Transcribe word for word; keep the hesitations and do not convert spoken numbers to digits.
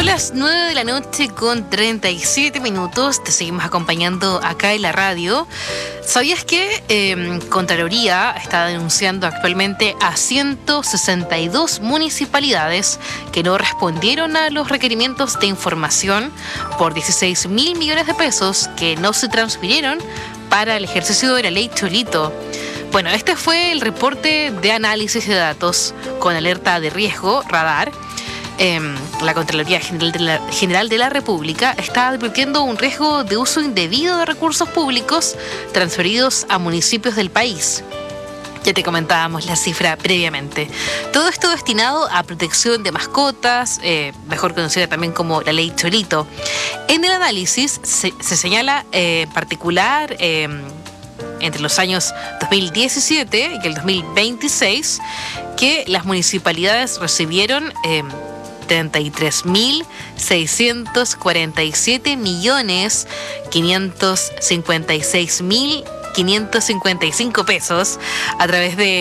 Son las nueve de la noche con treinta y siete minutos. Te seguimos acompañando acá en la radio. ¿Sabías que eh, Contraloría está denunciando actualmente a ciento sesenta y dos municipalidades que no respondieron a los requerimientos de información por dieciséis mil millones de pesos que no se transfirieron para el ejercicio de la ley Cholito? Bueno, este fue el reporte de análisis de datos con alerta de riesgo, radar. Eh, la Contraloría General de la, General de la República está advirtiendo un riesgo de uso indebido de recursos públicos transferidos a municipios del país. Ya te comentábamos la cifra previamente. Todo esto destinado a protección de mascotas, eh, mejor conocida también como la ley Cholito. En el análisis se, se señala eh, en particular eh, entre los años dos mil diecisiete y el dos mil veintiséis que las municipalidades recibieron eh, treinta y tres mil seiscientos cuarenta y siete millones quinientos cincuenta y seis mil quinientos cincuenta y cinco pesos a través de